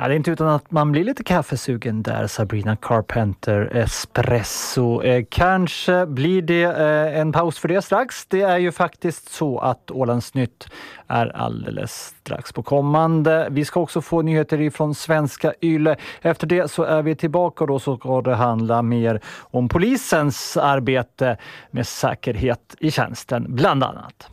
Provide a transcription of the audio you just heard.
Ja, det är inte utan att man blir lite kaffesugen där, Sabrina Carpenter, Espresso. Kanske blir det en paus för det strax. Det är ju faktiskt så att Ålandsnytt är alldeles strax på kommande. Vi ska också få nyheter ifrån svenska YLE. Efter det så är vi tillbaka och då så ska det handla mer om polisens arbete med säkerhet i tjänsten bland annat.